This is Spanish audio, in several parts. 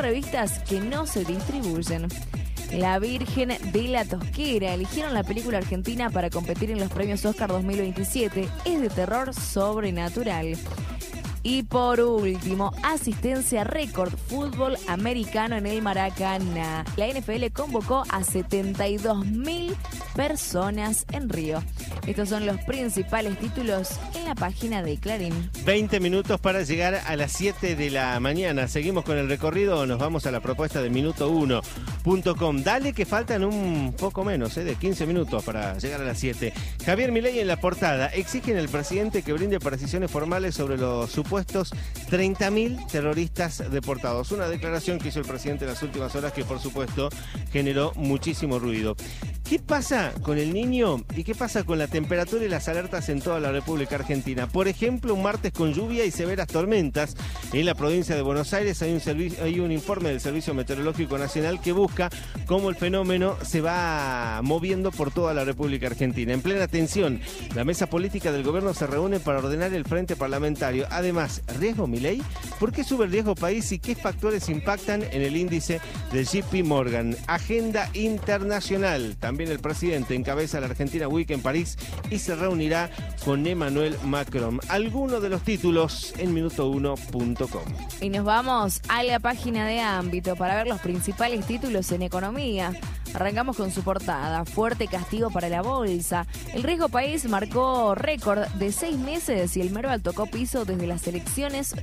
revistas que no se distribuyen. La Virgen de la Tosquera. Eligieron la película argentina para competir en los premios Oscar 2027. Es de terror sobrenatural. Y por último, asistencia récord, fútbol americano en el Maracaná. La NFL convocó a 72.000 personas en Río. Estos son los principales títulos en la página de Clarín. 20 minutos para llegar a las 7 de la mañana. Seguimos con el recorrido o nos vamos a la propuesta de minuto1.com. Dale que faltan un poco menos, de 15 minutos para llegar a las 7. Javier Milei en la portada. Exigen al presidente que brinde precisiones formales sobre los supuestos 30.000 terroristas deportados. Una declaración que hizo el presidente en las últimas horas que, por supuesto, generó muchísimo ruido. ¿Qué pasa con el Niño y qué pasa con la temperatura y las alertas en toda la República Argentina? Por ejemplo, un martes con lluvia y severas tormentas. En la provincia de Buenos Aires hay un informe del Servicio Meteorológico Nacional que busca cómo el fenómeno se va moviendo por toda la República Argentina. En plena tensión, la mesa política del gobierno se reúne para ordenar el frente parlamentario. Además, ¿riesgo Milei? ¿Por qué sube el riesgo país y qué factores impactan en el índice del JP Morgan? Agenda internacional. También el presidente encabeza la Argentina Week en París y se reunirá con Emmanuel Macron. Algunos de los títulos en minuto1.com. Y nos vamos a la página de Ámbito para ver los principales títulos en economía. Arrancamos con su portada. Fuerte castigo para la bolsa. El riesgo país marcó récord de 6 meses y el Merval tocó piso desde las elecciones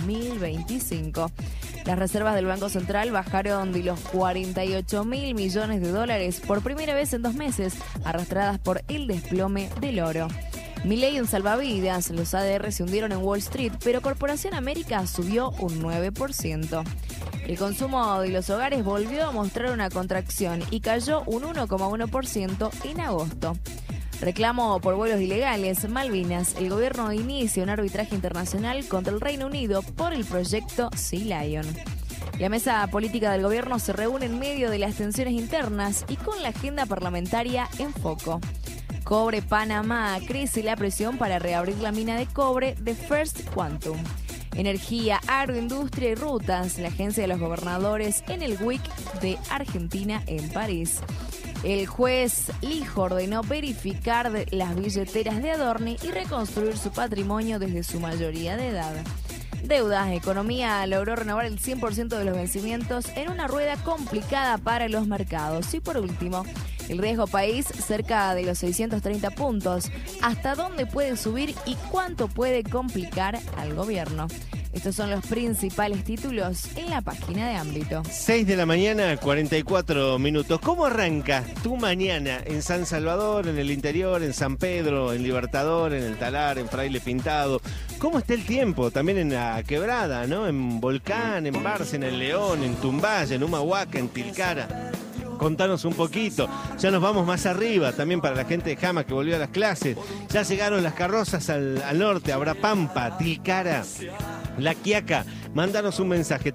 2025. Las reservas del Banco Central bajaron de los 48.000 millones de dólares por primera vez en 2 meses, arrastradas por el desplome del oro. Milei en salvavidas. Los ADR se hundieron en Wall Street, pero Corporación América subió un 9%. El consumo de los hogares volvió a mostrar una contracción y cayó un 1,1% en agosto. Reclamo por vuelos ilegales. Malvinas. El gobierno inicia un arbitraje internacional contra el Reino Unido por el proyecto Sea Lion. La mesa política del gobierno se reúne en medio de las tensiones internas y con la agenda parlamentaria en foco. Cobre Panamá. Crece la presión para reabrir la mina de cobre de First Quantum. Energía, agroindustria y rutas. La agencia de los gobernadores en el WIC de Argentina en París. El juez Lijo ordenó verificar las billeteras de Adorni y reconstruir su patrimonio desde su mayoría de edad. Deudas. Economía logró renovar el 100% de los vencimientos en una rueda complicada para los mercados. Y por último, el riesgo país cerca de los 630 puntos. ¿Hasta dónde puede subir y cuánto puede complicar al gobierno? Estos son los principales títulos en la página de Ámbito. 6 de la mañana, 44 minutos. ¿Cómo arranca tu mañana en San Salvador, en el interior, en San Pedro, en Libertador, en el Talar, en Fraile Pintado? ¿Cómo está el tiempo? También en la Quebrada, ¿no? En Volcán, en Bárcena, en León, en Tumbaya, en Humahuaca, en Tilcara. Contanos un poquito. Ya nos vamos más arriba, también para la gente de Jama que volvió a las clases. Ya llegaron las carrozas al norte, habrá Pampa, Tilcara, La Quiaca. Mándanos un mensaje,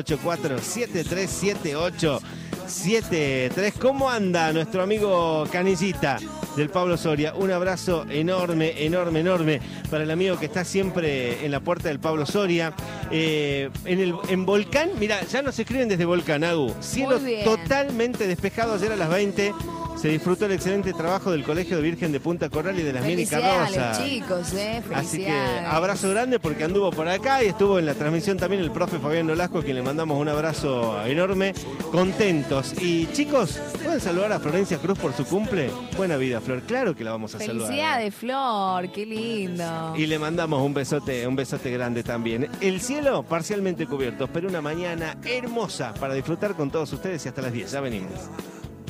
3884-737873. ¿Cómo anda nuestro amigo Canillita del Pablo Soria? Un abrazo enorme, enorme, enorme para el amigo que está siempre en la puerta del Pablo Soria. En Volcán, mira, ya nos escriben desde Volcán, Agu. Cielo totalmente despejado ayer a las 20. Se disfrutó el excelente trabajo del Colegio de Virgen de Punta Corral y de las mini carrozas. Chicos, Así que abrazo grande porque anduvo por acá y estuvo en la transmisión también el profe Fabián Nolasco, a quien le mandamos un abrazo enorme. Contentos. Y chicos, ¿pueden saludar a Florencia Cruz por su cumple? Buena vida, Flor. Claro que la vamos a saludar. Felicidades, Flor. Qué lindo. Y le mandamos un besote grande también. El cielo parcialmente cubierto, pero una mañana hermosa para disfrutar con todos ustedes y hasta las 10. Ya venimos.